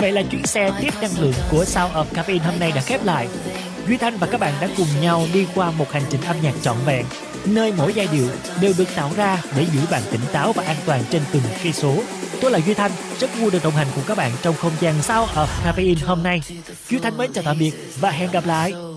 Vậy là chuyến xe tiếp năng lượng của Sound of Caffeine hôm nay đã khép lại. Duy Thanh và các bạn đã cùng nhau đi qua một hành trình âm nhạc trọn vẹn, nơi mỗi giai điệu đều được tạo ra để giữ bạn tỉnh táo và an toàn trên từng cây số. Tôi là Duy Thanh, rất vui được đồng hành cùng các bạn trong không gian Sound of Caffeine hôm nay. Duy Thanh mến chào tạm biệt và hẹn gặp lại.